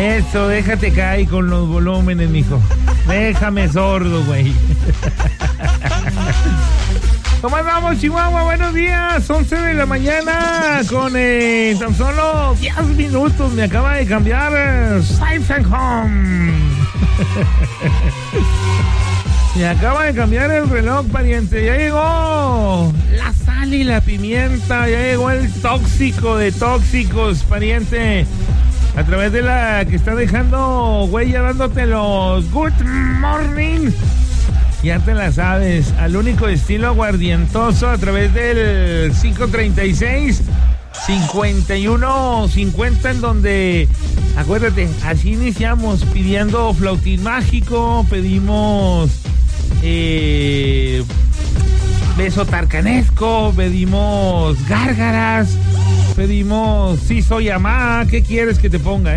Eso, déjate caer con los volúmenes, mijo. Déjame sordo, güey. ¿Cómo andamos, Chihuahua? Buenos días, 11 de la mañana con tan solo 10 minutos. Me acaba de cambiar Safe and Home. Me acaba de cambiar el reloj, pariente. Ya llegó la sal y la pimienta. Ya llegó el tóxico de tóxicos, pariente. A través de la que está dejando huella, dándote los good morning. Ya te la sabes, al único estilo aguardientoso a través del 536-5150, en donde, acuérdate, así iniciamos, pidiendo flautín mágico, pedimos beso tarcanesco, pedimos gárgaras, pedimos sí soy amá. ¿Qué quieres que te ponga,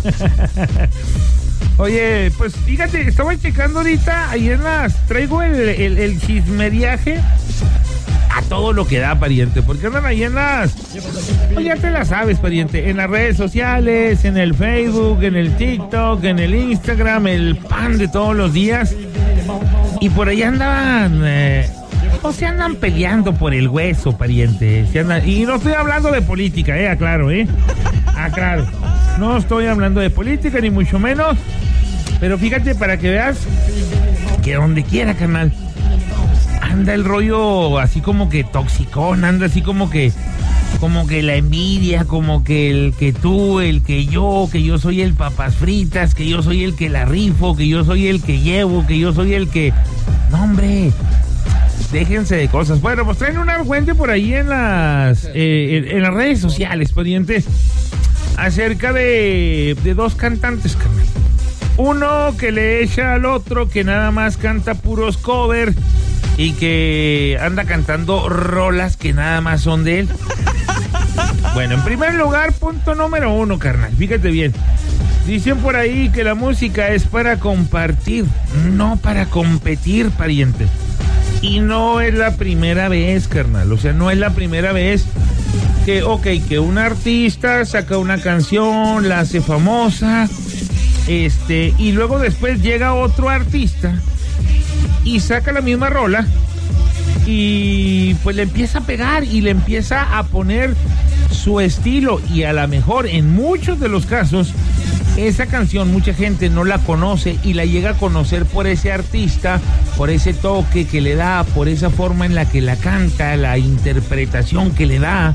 Oye, pues fíjate, estaba checando ahorita, ahí traigo el chismeriaje a todo lo que da, pariente, porque andan ahí pues ya te la sabes, pariente, en las redes sociales, en el Facebook, en el TikTok, en el Instagram, el pan de todos los días, y por ahí andaban, se andan peleando por el hueso, pariente, y no estoy hablando de política, aclaro, aclaro, no estoy hablando de política, ni mucho menos. Pero fíjate, para que veas que donde quiera, carnal, anda el rollo así como que toxicón, anda así como que la envidia, como que el que tú, el que yo soy el papas fritas, que yo soy el que la rifo, que yo soy el que llevo, que yo soy el que... No, hombre, déjense de cosas. Bueno, pues traen un argüente por ahí en las redes sociales, parientes, acerca de dos cantantes, carnal. Uno que le echa al otro que nada más canta puros covers y que anda cantando rolas que nada más son de él. Bueno, en primer lugar, punto número 1, carnal, fíjate bien. Dicen por ahí que la música es para compartir, no para competir, pariente. Y no es la primera vez, carnal, o sea, no es la primera vez que un artista saca una canción, la hace famosa, y luego después llega otro artista y saca la misma rola y pues le empieza a pegar y le empieza a poner su estilo, y a lo mejor en muchos de los casos esa canción mucha gente no la conoce y la llega a conocer por ese artista, por ese toque que le da, por esa forma en la que la canta, la interpretación que le da,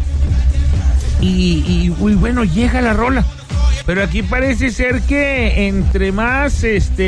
y bueno, llega la rola. Pero aquí parece ser que entre más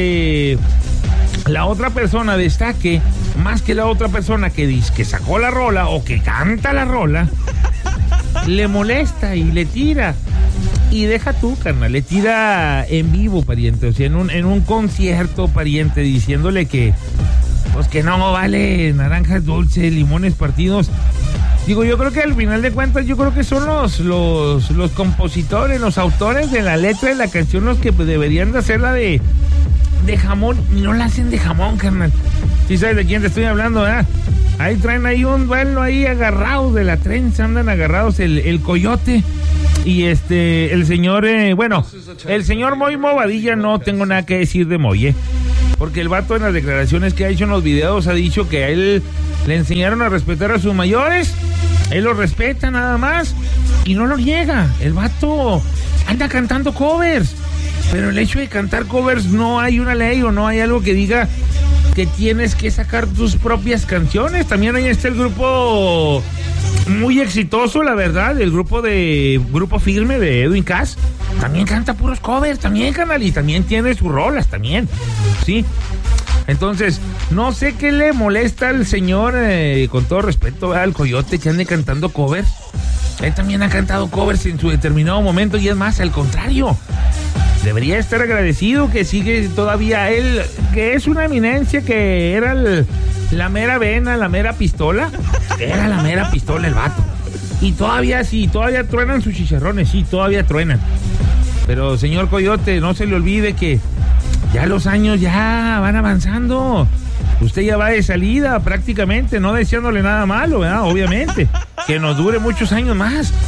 la otra persona destaque, más que la otra persona que sacó la rola o que canta la rola, le molesta y le tira. Y deja tú, carnal, le tira en vivo, pariente, o sea, en un concierto, pariente, diciéndole que pues que no vale naranjas dulces, limones partidos. Digo, yo creo que al final de cuentas, yo creo que son los compositores, los autores de la letra de la canción los que deberían de hacerla de jamón, y no la hacen de jamón, carnal. ¿Sí sabes de quién te estoy hablando, verdad? Ahí traen ahí un duelo ahí agarrados de la trenza, andan agarrados el Coyote y el señor, el señor Moy Movadilla. No tengo nada que decir de Moy, porque el vato en las declaraciones que ha hecho en los videos ha dicho que a él le enseñaron a respetar a sus mayores, él lo respeta nada más y no lo niega. El vato anda cantando covers, pero el hecho de cantar covers no hay una ley o no hay algo que diga que tienes que sacar tus propias canciones. También ahí está el grupo muy exitoso, la verdad, el Grupo Firme de Edwin Cass. También canta puros covers, también, canal, y también tiene sus rolas, también, ¿sí? Entonces, no sé qué le molesta al señor, con todo respeto, al Coyote, que ande cantando covers. Él también ha cantado covers en su determinado momento, y es más, al contrario, debería estar agradecido que sigue todavía él, que es una eminencia, que era la mera vena, la mera pistola. Era la mera pistola el vato. Y todavía truenan sus chicharrones, sí, todavía truenan. Pero, señor Coyote, no se le olvide que ya los años ya van avanzando. Usted ya va de salida prácticamente, no deseándole nada malo, ¿verdad? Obviamente, que nos dure muchos años más.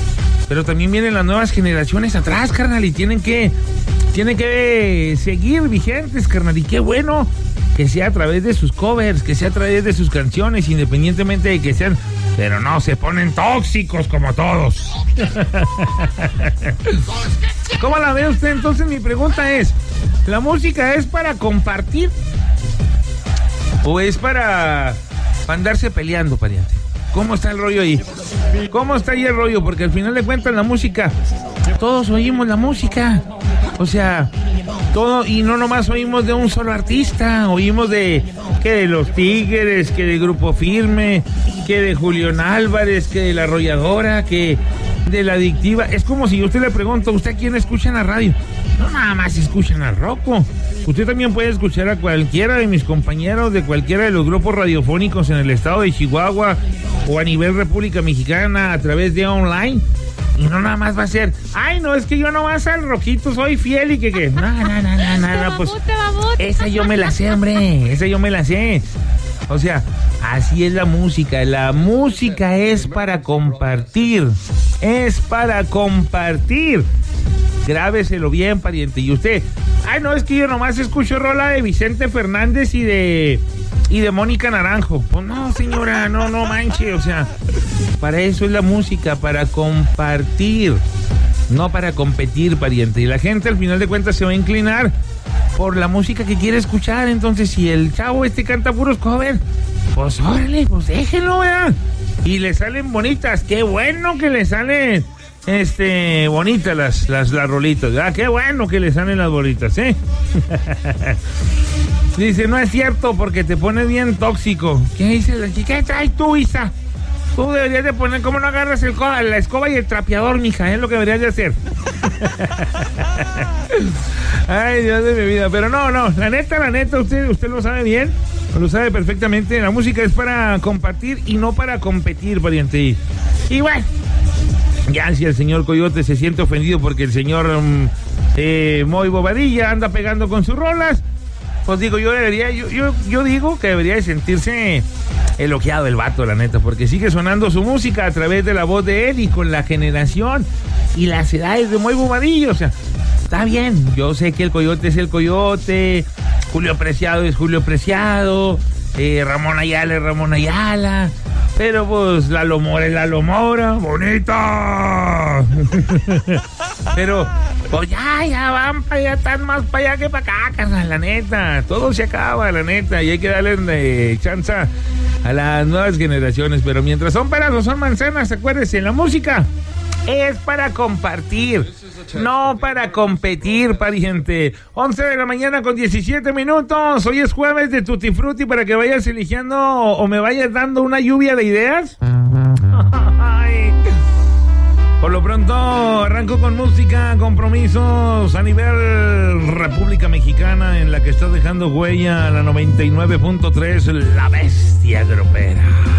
pero también vienen las nuevas generaciones atrás, carnal, y tienen que seguir vigentes, carnal, y qué bueno que sea a través de sus covers, que sea a través de sus canciones, independientemente de que sean, pero no, se ponen tóxicos como todos. ¿Cómo la ve usted? Entonces mi pregunta es, ¿la música es para compartir o es para andarse peleando, pariente? ¿Cómo está el rollo ahí? ¿Cómo está ahí el rollo? Porque al final de cuentas la música, todos oímos la música. O sea, todo, y no nomás oímos de un solo artista, oímos de los Tigres, que de Grupo Firme, que de Julián Álvarez, que de La Arrolladora, que de La Adictiva. Es como si yo usted le pregunto, ¿usted a quién escucha en la radio? No nada más escuchan al Rocco. Usted también puede escuchar a cualquiera de mis compañeros de cualquiera de los grupos radiofónicos en el estado de Chihuahua o a nivel República Mexicana a través de online. Y no nada más va a ser, ay, no, es que yo nomás al Roquito soy fiel y que. No, pues esa yo me la sé, hombre, esa yo me la sé. O sea, así es la música es para compartir, Grábeselo bien, pariente. Y usted, ay, no, es que yo nomás escucho rola de Vicente Fernández y de Mónica Naranjo. Pues no, señora, no manche, o sea, para eso es la música, para compartir, no para competir, pariente. Y la gente al final de cuentas se va a inclinar por la música que quiere escuchar. Entonces, si el chavo canta puros covers, pues órale, pues déjenlo, ¿verdad? Y le salen bonitas, qué bueno que le salen bonitas las rolitas, ¿verdad? Qué bueno que le salen las bolitas, ¿eh? Dice, no es cierto porque te pones bien tóxico. ¿Qué dice la chica? ¿Qué traes tú, Isa? Tú deberías de poner, ¿cómo no agarras la escoba y el trapeador, mija? Es lo que deberías de hacer. Ay, Dios de mi vida. Pero no, la neta, usted lo sabe bien, lo sabe perfectamente. La música es para compartir y no para competir, pariente. Y bueno, ya si el señor Coyote se siente ofendido porque el señor Moy Bobadilla anda pegando con sus rolas, pues digo, yo digo que debería de sentirse elogiado el vato, la neta, porque sigue sonando su música a través de la voz de él y con la generación y las edades de Moy Bobadilla. O sea, está bien, yo sé que el Coyote es el Coyote, Julio Preciado es Julio Preciado, Ramón Ayala es Ramón Ayala, pero pues Lalo Mora es Lalo Mora, bonita. Pero pues ya van para allá, están más para allá que para acá, carnal, la neta. Todo se acaba, la neta, y hay que darle chance a las nuevas generaciones. Pero mientras son peras o son manzanas, acuérdense, la música es para compartir, no para competir, pariente. 11 de la mañana con 17 minutos. Hoy es jueves de Tutti Frutti para que vayas eligiendo o me vayas dando una lluvia de ideas. Por lo pronto, arranco con música, compromisos a nivel República Mexicana, en la que está dejando huella la 99.3, La Bestia Grupera.